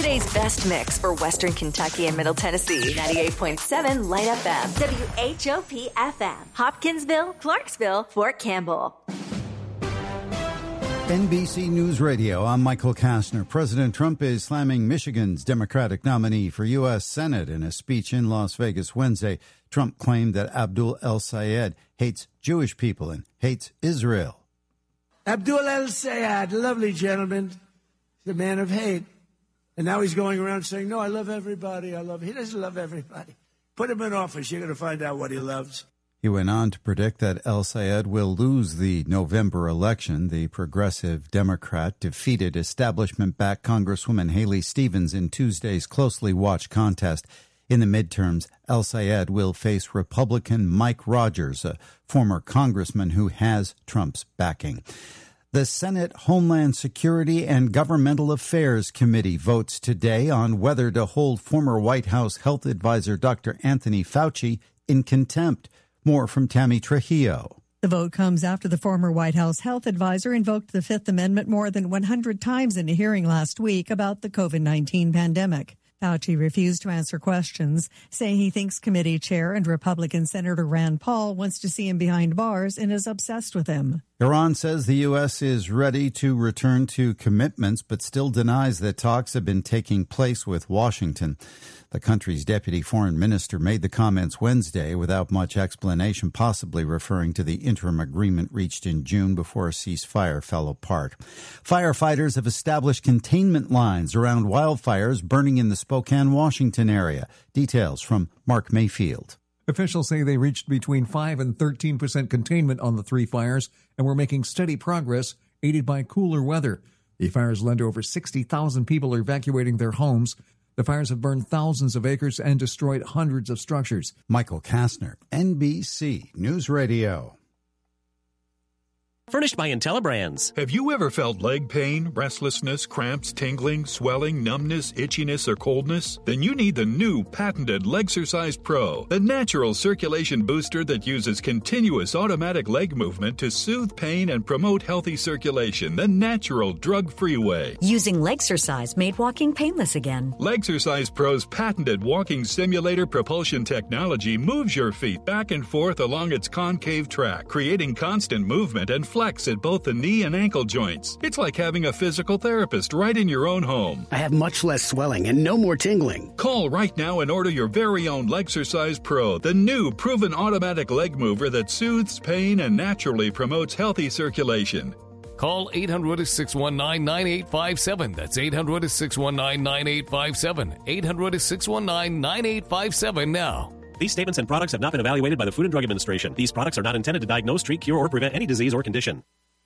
Today's best mix for Western Kentucky and Middle Tennessee. 98.7 Light FM. WHOP FM. Hopkinsville, Clarksville, Fort Campbell. NBC News Radio, I'm Michael Kastner. President Trump is slamming Michigan's Democratic nominee for U.S. Senate. In a speech in Las Vegas Wednesday, Trump claimed that Abdul El-Sayed hates Jewish people and hates Israel. Abdul El-Sayed, lovely gentleman, the man of hate. And now he's going around saying, no, I love everybody. He doesn't love everybody. Put him in office. You're going to find out what he loves. He went on to predict that El-Sayed will lose the November election. The progressive Democrat defeated establishment-backed Congresswoman Haley Stevens in Tuesday's closely watched contest. In the midterms, El-Sayed will face Republican Mike Rogers, a former congressman who has Trump's backing. The Senate Homeland Security and Governmental Affairs Committee votes today on whether to hold former White House health advisor Dr. Anthony Fauci in contempt. More from Tammy Trujillo. The vote comes after the former White House health advisor invoked the Fifth Amendment more than 100 times in a hearing last week about the COVID-19 pandemic. Fauci refused to answer questions, saying he thinks committee chair and Republican Senator Rand Paul wants to see him behind bars and is obsessed with him. Iran says the U.S. is ready to return to commitments, but still denies that talks have been taking place with Washington. The country's deputy foreign minister made the comments Wednesday without much explanation, possibly referring to the interim agreement reached in June before a ceasefire fell apart. Firefighters have established containment lines around wildfires burning in the Spokane, Washington area. Details from Mark Mayfield. Officials say they reached between 5 and 13% containment on the three fires and were making steady progress, aided by cooler weather. The fires led to over 60,000 people evacuating their homes. The fires have burned thousands of acres and destroyed hundreds of structures. Michael Kastner, NBC News Radio. Furnished by IntelliBrands. Have you ever felt leg pain, restlessness, cramps, tingling, swelling, numbness, itchiness, or coldness? Then you need the new patented Legsercise Pro, the natural circulation booster that uses continuous automatic leg movement to soothe pain and promote healthy circulation the natural, drug-free way. Using Legsercise made walking painless again. Legsercise Pro's patented walking simulator propulsion technology moves your feet back and forth along its concave track, creating constant movement and flex at both the knee and ankle joints. It's like having a physical therapist right in your own home. I have much less swelling and no more tingling. Call right now and order your very own Legsercise Pro, the new proven automatic leg mover that soothes pain and naturally promotes healthy circulation. Call 800-619-9857. That's 800-619-9857. 800-619-9857 now. These statements and products have not been evaluated by the Food and Drug Administration. These products are not intended to diagnose, treat, cure, or prevent any disease or condition.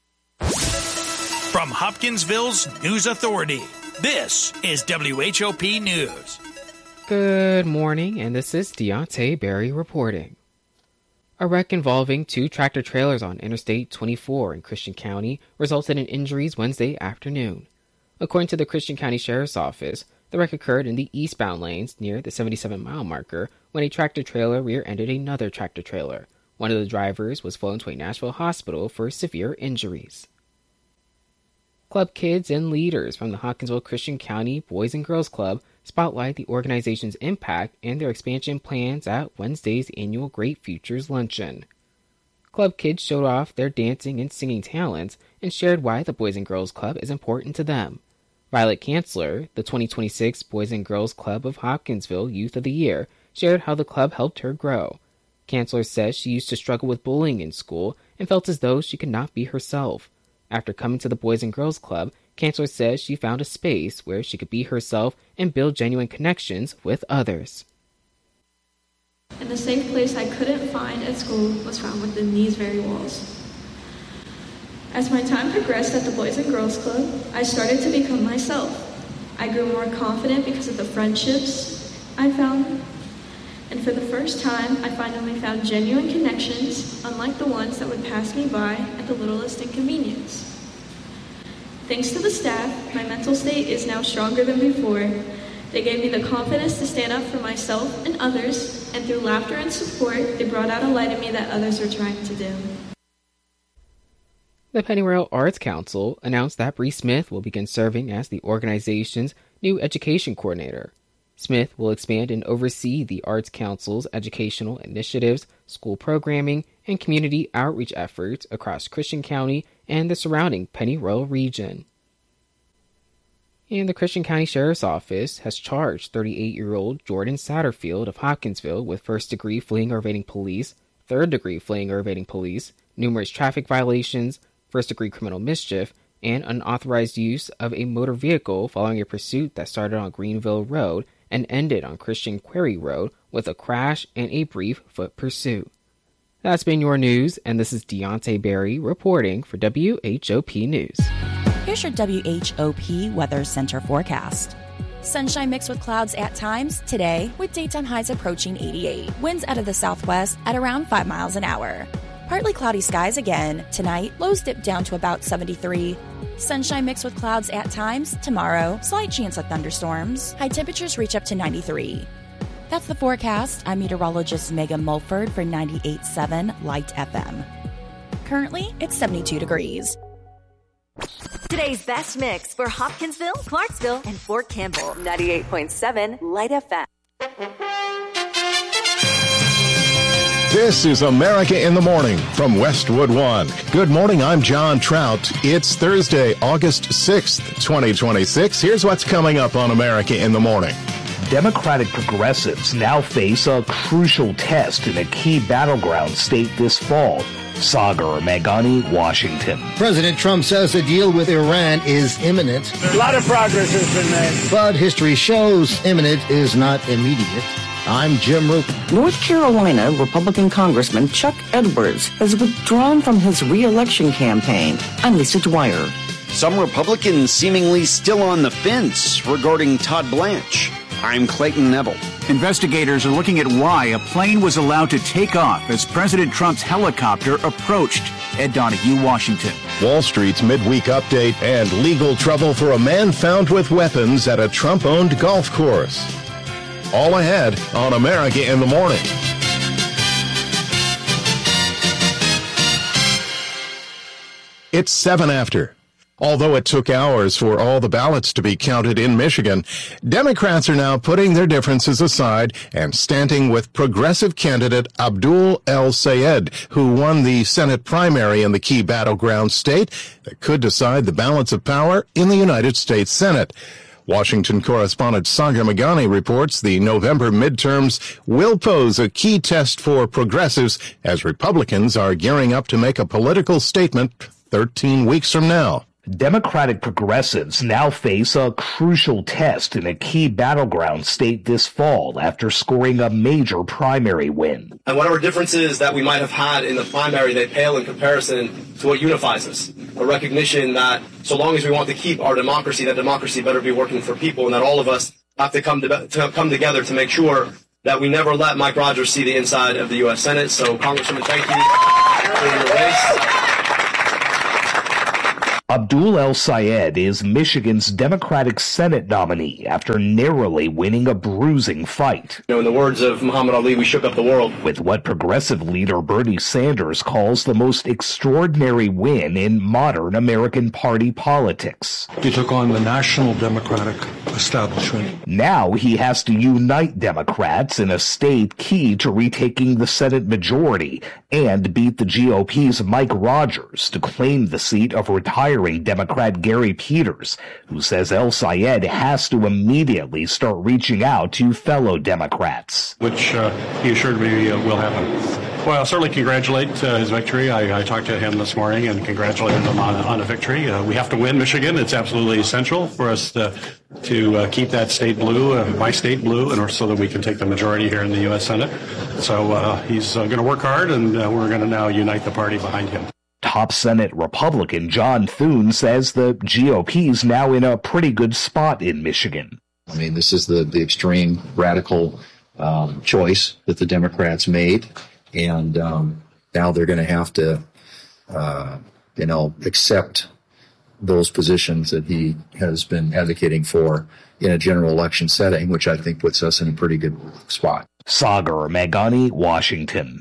From Hopkinsville's News Authority, this is WHOP News. Good morning, and this is Deontay Berry reporting. A wreck involving two tractor-trailers on Interstate 24 in Christian County resulted in injuries Wednesday afternoon. According to the Christian County Sheriff's Office, the wreck occurred in the eastbound lanes near the 77-mile marker when a tractor-trailer rear-ended another tractor-trailer. One of the drivers was flown to a Nashville hospital for severe injuries. Club kids and leaders from the Hopkinsville Christian County Boys and Girls Club spotlight the organization's impact and their expansion plans at Wednesday's annual Great Futures Luncheon. Club kids showed off their dancing and singing talents and shared why the Boys and Girls Club is important to them. Violet Kanzler, the 2026 Boys and Girls Club of Hopkinsville Youth of the Year, shared how the club helped her grow. Kanzler says she used to struggle with bullying in school and felt as though she could not be herself. After coming to the Boys and Girls Club, Kanzler says she found a space where she could be herself and build genuine connections with others. And the safe place I couldn't find at school was found within these very walls. As my time progressed at the Boys and Girls Club, I started to become myself. I grew more confident because of the friendships I found. And for the first time, I finally found genuine connections, unlike the ones that would pass me by at the littlest inconvenience. Thanks to the staff, my mental state is now stronger than before. They gave me the confidence to stand up for myself and others, and through laughter and support, they brought out a light in me that others are trying to dim. The Pennyroyal Arts Council announced that Bree Smith will begin serving as the organization's new education coordinator. Smith will expand and oversee the Arts Council's educational initiatives, school programming, and community outreach efforts across Christian County and the surrounding Pennyroyal region. And the Christian County Sheriff's Office has charged 38-year-old Jordan Satterfield of Hopkinsville with first-degree fleeing or evading police, third-degree fleeing or evading police, numerous traffic violations, first-degree criminal mischief, and unauthorized use of a motor vehicle following a pursuit that started on Greenville Road and ended on Christian Quarry Road with a crash and a brief foot pursuit. That's been your news, and this is Deontay Berry reporting for WHOP News. Here's your WHOP Weather Center forecast. Sunshine mixed with clouds at times today, with daytime highs approaching 88. Winds out of the southwest at around 5 miles an hour. Partly cloudy skies again tonight. Lows dip down to about 73. Sunshine mixed with clouds at times tomorrow. Slight chance of thunderstorms. High temperatures reach up to 93. That's the forecast. I'm meteorologist Megan Mulford for 98.7 Light FM. Currently, it's 72 degrees. Today's best mix for Hopkinsville, Clarksville, and Fort Campbell. 98.7 Light FM. This is America in the Morning from Westwood One. Good morning, I'm John Trout. It's Thursday, August 6th, 2026. Here's what's coming up on America in the Morning. Democratic progressives now face a crucial test in a key battleground state this fall. Sagar Meghani, Washington. President Trump says a deal with Iran is imminent. A lot of progress has been made. But history shows imminent is not immediate. I'm Jim Roop. North Carolina Republican Congressman Chuck Edwards has withdrawn from his re-election campaign. I'm Lisa Dwyer. Some Republicans seemingly still on the fence regarding Todd Blanche. I'm Clayton Neville. Investigators are looking at why a plane was allowed to take off as President Trump's helicopter approached. Ed Donahue, Washington. Wall Street's midweek update and legal trouble for a man found with weapons at a Trump-owned golf course. All ahead on America in the Morning. It's 7 after. Although it took hours for all the ballots to be counted in Michigan, Democrats are now putting their differences aside and standing with progressive candidate Abdul El-Sayed, who won the Senate primary in the key battleground state that could decide the balance of power in the United States Senate. Washington correspondent Sagar Meghani reports the November midterms will pose a key test for progressives as Republicans are gearing up to make a political statement 13 weeks from now. Democratic progressives now face a crucial test in a key battleground state this fall after scoring a major primary win. And whatever differences that we might have had in the primary, they pale in comparison to what unifies us. A recognition that so long as we want to keep our democracy, that democracy better be working for people, and that all of us have to come together to make sure that we never let Mike Rogers see the inside of the U.S. Senate. So, Congresswoman, thank you for your race. Abdul El-Sayed is Michigan's Democratic Senate nominee after narrowly winning a bruising fight. In the words of Muhammad Ali, we shook up the world. With what progressive leader Bernie Sanders calls the most extraordinary win in modern American party politics. He took on the national Democratic establishment. Now he has to unite Democrats in a state key to retaking the Senate majority and beat the GOP's Mike Rogers to claim the seat of retiring Democrat Gary Peters, who says El-Sayed has to immediately start reaching out to fellow Democrats. Which he assured me will happen. Well, I'll certainly congratulate his victory. I talked to him this morning and congratulated him on a victory. We have to win Michigan. It's absolutely essential for us to keep that state blue, my state blue, and so that we can take the majority here in the U.S. Senate. So he's going to work hard, and we're going to now unite the party behind him. Top Senate Republican John Thune says the GOP's now in a pretty good spot in Michigan. I mean, this is the extreme radical choice that the Democrats made. And now they're going to have to, accept those positions that he has been advocating for in a general election setting, which I think puts us in a pretty good spot. Sagar Meghani, Washington.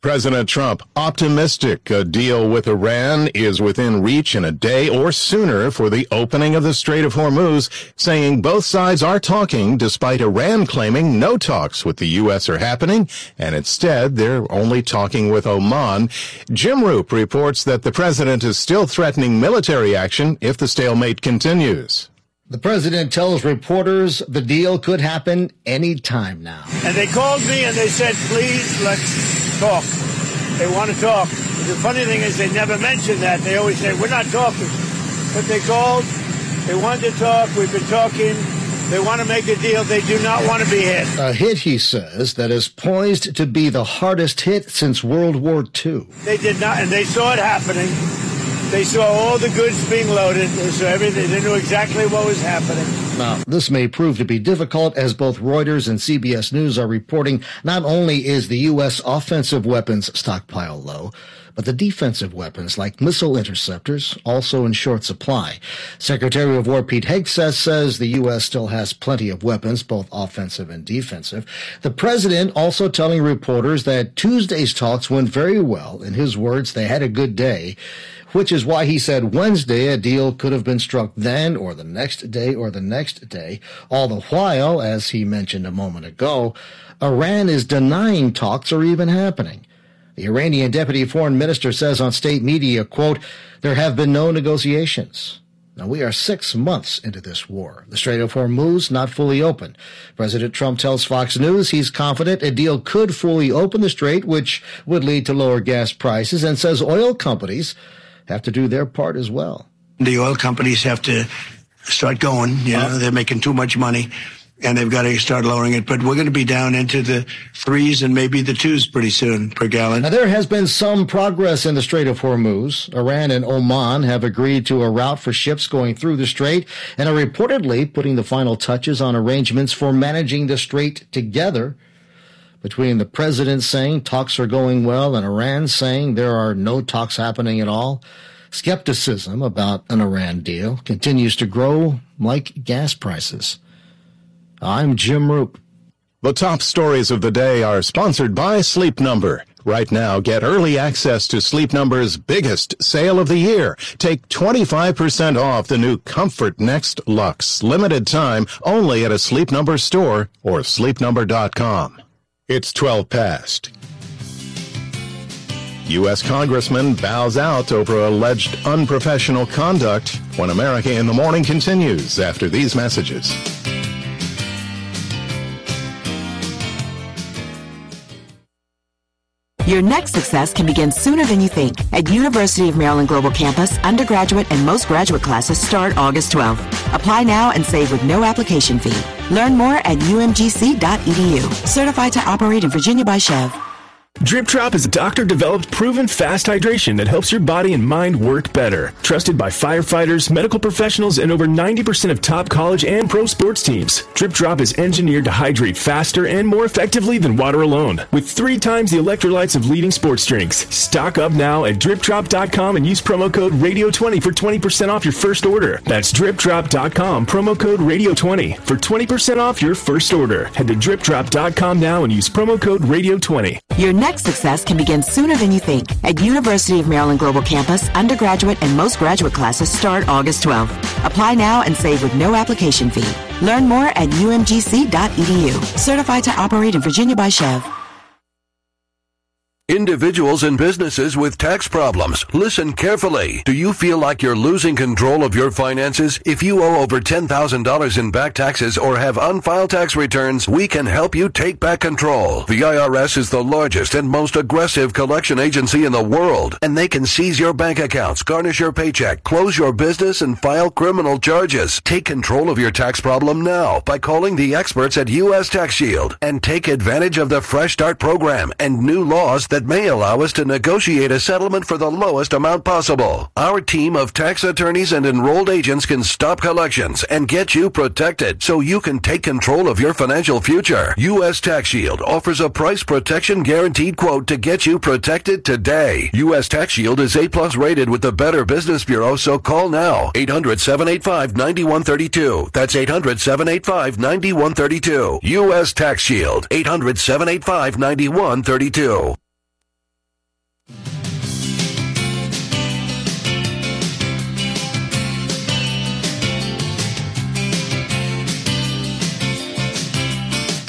President Trump optimistic a deal with Iran is within reach in a day or sooner for the opening of the Strait of Hormuz, saying both sides are talking despite Iran claiming no talks with the U.S. are happening, and instead they're only talking with Oman. Jim Roop reports that the president is still threatening military action if the stalemate continues. The president tells reporters the deal could happen any time now. And they called me and they said, please, let's talk. They want to talk. But the funny thing is they never mention that. They always say, we're not talking. But they called. They wanted to talk. We've been talking. They want to make a deal. They do not want to be hit. A hit, he says, that is poised to be the hardest hit since World War II. They did not, and they saw it happening. They saw all the goods being loaded. They saw everything. They knew exactly what was happening. Now, this may prove to be difficult as both Reuters and CBS News are reporting not only is the U.S. offensive weapons stockpile low, but the defensive weapons like missile interceptors also in short supply. Secretary of War Pete Hegseth says the U.S. still has plenty of weapons, both offensive and defensive. The president also telling reporters that Tuesday's talks went very well. In his words, they had a good day, which is why he said Wednesday a deal could have been struck then or the next day or the next day. All the while, as he mentioned a moment ago, Iran is denying talks are even happening. The Iranian deputy foreign minister says on state media, quote, there have been no negotiations. Now, we are 6 months into this war. The Strait of Hormuz not fully open. President Trump tells Fox News he's confident a deal could fully open the strait, which would lead to lower gas prices, and says oil companies have to do their part as well. The oil companies have to start going. They're making too much money, and they've got to start lowering it. But we're going to be down into the 3s and maybe the 2s pretty soon per gallon. Now, there has been some progress in the Strait of Hormuz. Iran and Oman have agreed to a route for ships going through the strait and are reportedly putting the final touches on arrangements for managing the strait together. Between the president saying talks are going well and Iran saying there are no talks happening at all, skepticism about an Iran deal continues to grow like gas prices. I'm Jim Roop. The top stories of the day are sponsored by Sleep Number. Right now, get early access to Sleep Number's biggest sale of the year. Take 25% off the new Comfort Next Luxe. Limited time only at a Sleep Number store or sleepnumber.com. It's 12 past. U.S. Congressman bows out over alleged unprofessional conduct when America in the Morning continues after these messages. Your next success can begin sooner than you think. At University of Maryland Global Campus, undergraduate and most graduate classes start August 12th. Apply now and save with no application fee. Learn more at umgc.edu. Certified to operate in Virginia by Chev. Drip Drop is a doctor-developed, proven fast hydration that helps your body and mind work better. Trusted by firefighters, medical professionals, and over 90% of top college and pro sports teams. Drip Drop is engineered to hydrate faster and more effectively than water alone, with 3 times the electrolytes of leading sports drinks. Stock up now at DripDrop.com and use promo code RADIO20 for 20% off your first order. That's DripDrop.com, promo code RADIO20 for 20% off your first order. Head to DripDrop.com now and use promo code RADIO20. Your next success can begin sooner than you think. At University of Maryland Global Campus, undergraduate and most graduate classes start August 12th. Apply now and save with no application fee. Learn more at umgc.edu. Certified to operate in Virginia by Chev. Individuals and businesses with tax problems, listen carefully. Do you feel like you're losing control of your finances? If you owe over $10,000 in back taxes or have unfiled tax returns, we can help you take back control. The IRS is the largest and most aggressive collection agency in the world, and they can seize your bank accounts, garnish your paycheck, close your business, and file criminal charges. Take control of your tax problem now by calling the experts at U.S. Tax Shield and take advantage of the Fresh Start program and new laws that may allow us to negotiate a settlement for the lowest amount possible. Our team of tax attorneys and enrolled agents can stop collections and get you protected so you can take control of your financial future. U.S. Tax Shield offers a price protection guaranteed quote to get you protected today. U.S. Tax Shield is A+ rated with the Better Business Bureau, so call now. 800-785-9132. That's 800-785-9132. U.S. Tax Shield. 800-785-9132.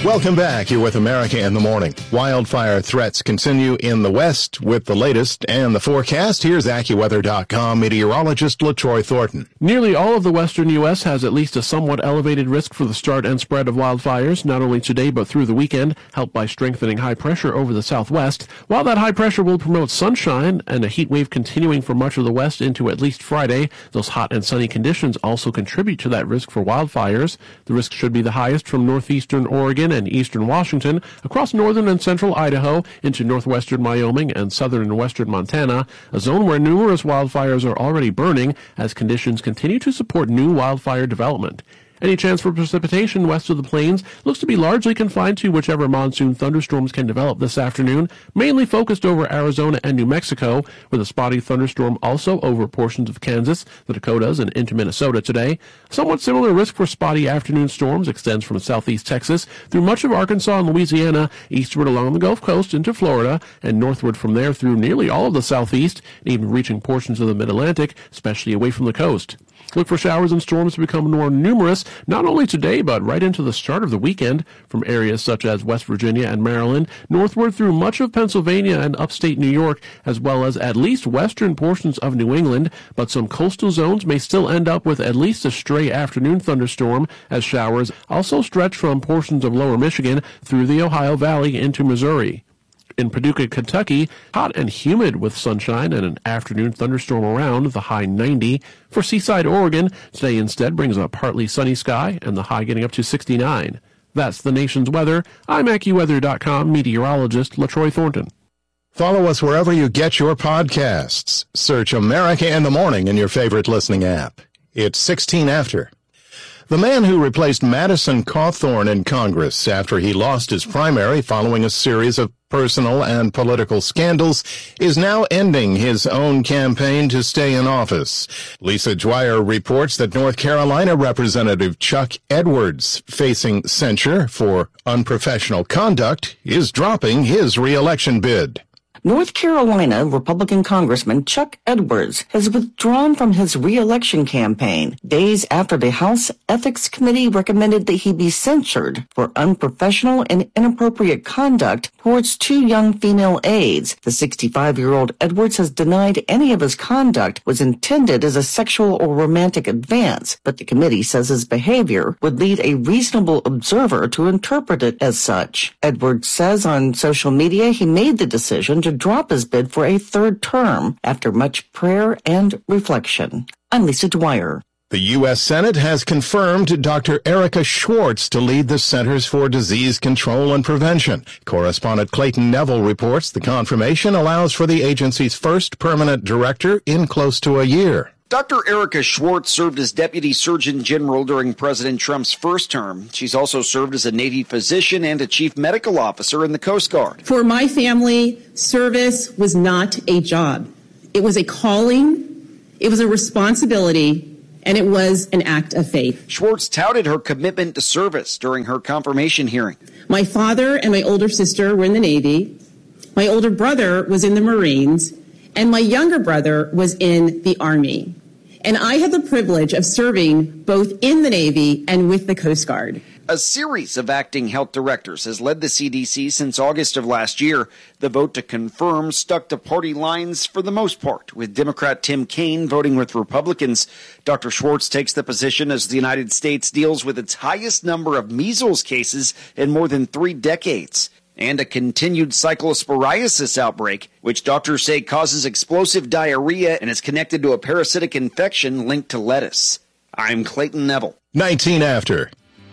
Welcome back. You're with America in the Morning. Wildfire threats continue in the West. With the latest and the forecast, here's AccuWeather.com meteorologist LaTroy Thornton. Nearly all of the western U.S. has at least a somewhat elevated risk for the start and spread of wildfires, not only today but through the weekend, helped by strengthening high pressure over the southwest. While that high pressure will promote sunshine and a heat wave continuing for much of the west into at least Friday, those hot and sunny conditions also contribute to that risk for wildfires. The risk should be the highest from northeastern Oregon and eastern Washington, across northern and central Idaho, into northwestern Wyoming and southern and western Montana, a zone where numerous wildfires are already burning as conditions continue to support new wildfire development. Any chance for precipitation west of the plains looks to be largely confined to whichever monsoon thunderstorms can develop this afternoon, mainly focused over Arizona and New Mexico, with a spotty thunderstorm also over portions of Kansas, the Dakotas, and into Minnesota today. Somewhat similar risk for spotty afternoon storms extends from southeast Texas through much of Arkansas and Louisiana, eastward along the Gulf Coast into Florida, and northward from there through nearly all of the southeast, and even reaching portions of the mid-Atlantic, especially away from the coast. Look for showers and storms to become more numerous, not only today, but right into the start of the weekend, from areas such as West Virginia and Maryland, northward through much of Pennsylvania and upstate New York, as well as at least western portions of New England, but some coastal zones may still end up with at least a stray afternoon thunderstorm, as showers also stretch from portions of lower Michigan through the Ohio Valley into Missouri. In Paducah, Kentucky, hot and humid with sunshine and an afternoon thunderstorm around, the high 90. For Seaside, Oregon, today instead brings a partly sunny sky and the high getting up to 69. That's the nation's weather. I'm AccuWeather.com meteorologist LaTroy Thornton. Follow us wherever you get your podcasts. Search America in the Morning in your favorite listening app. It's 16 after. The man who replaced Madison Cawthorn in Congress after he lost his primary following a series of personal and political scandals is now ending his own campaign to stay in office. Lisa Dwyer reports that North Carolina Representative Chuck Edwards, facing censure for unprofessional conduct, is dropping his re-election bid. North Carolina Republican Congressman Chuck Edwards has withdrawn from his re-election campaign days after the House Ethics Committee recommended that he be censured for unprofessional and inappropriate conduct towards two young female aides. The 65-year-old Edwards has denied any of his conduct was intended as a sexual or romantic advance, but the committee says his behavior would lead a reasonable observer to interpret it as such. Edwards says on social media he made the decision to drop his bid for a third term after much prayer and reflection. I'm Lisa Dwyer. The U.S. Senate has confirmed Dr. Erica Schwartz to lead the Centers for Disease Control and Prevention. Correspondent Clayton Neville reports the confirmation allows for the agency's first permanent director in close to a year. Dr. Erica Schwartz served as Deputy Surgeon General during President Trump's first term. She's also served as a Navy physician and a Chief Medical Officer in the Coast Guard. For my family, service was not a job. It was a calling, it was a responsibility, and it was an act of faith. Schwartz touted her commitment to service during her confirmation hearing. My father and my older sister were in the Navy. My older brother was in the Marines, and my younger brother was in the Army. And I had the privilege of serving both in the Navy and with the Coast Guard. A series of acting health directors has led the CDC since August of last year. The vote to confirm stuck to party lines for the most part, with Democrat Tim Kaine voting with Republicans. Dr. Schwartz takes the position as the United States deals with its highest number of measles cases in more than 3 decades. And a continued cyclosporiasis outbreak, which doctors say causes explosive diarrhea and is connected to a parasitic infection linked to lettuce. I'm Clayton Neville. 19 after.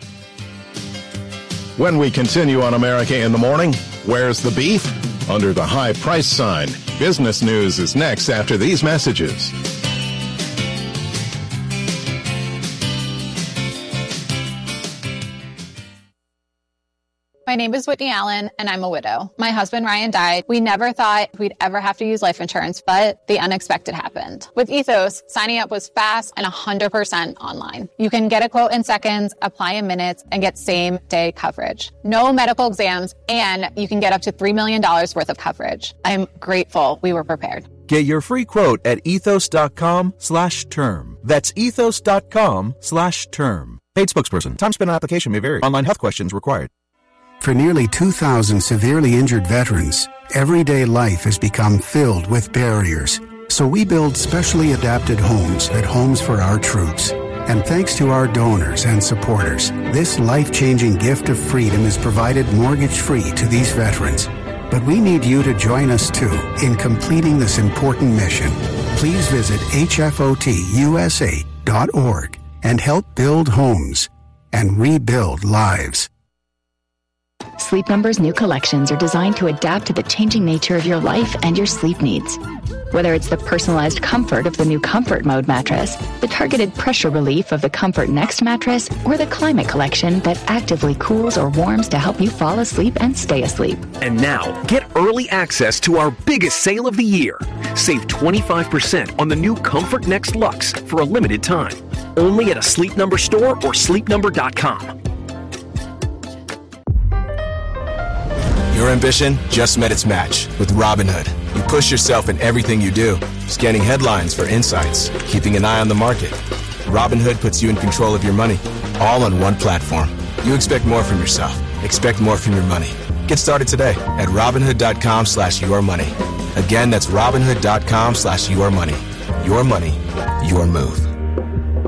When we continue on America in the Morning, where's the beef? Under the high price sign. Business news is next after these messages. My name is Whitney Allen, and I'm a widow. My husband, Ryan, died. We never thought we'd ever have to use life insurance, but the unexpected happened. With Ethos, signing up was fast and 100% online. You can get a quote in seconds, apply in minutes, and get same-day coverage. No medical exams, and you can get up to $3 million worth of coverage. I'm grateful we were prepared. Get your free quote at ethos.com/term. That's ethos.com/term. Paid spokesperson. Time spent on application may vary. Online health questions required. For nearly 2,000 severely injured veterans, everyday life has become filled with barriers. So we build specially adapted homes at Homes for Our Troops. And thanks to our donors and supporters, this life-changing gift of freedom is provided mortgage-free to these veterans. But we need you to join us, too, in completing this important mission. Please visit hfotusa.org and help build homes and rebuild lives. Sleep Number's new collections are designed to adapt to the changing nature of your life and your sleep needs. Whether it's the personalized comfort of the new Comfort Mode mattress, the targeted pressure relief of the Comfort Next mattress, or the Climate Collection that actively cools or warms to help you fall asleep and stay asleep. And now, get early access to our biggest sale of the year. Save 25% on the new Comfort Next Luxe for a limited time. Only at a Sleep Number store or sleepnumber.com. Your ambition just met its match with Robinhood. You push yourself in everything you do, scanning headlines for insights, keeping an eye on the market. Robinhood puts you in control of your money, all on one platform. You expect more from yourself. Expect more from your money. Get started today at Robinhood.com/yourmoney. Again, that's Robinhood.com/yourmoney. Your money, your move.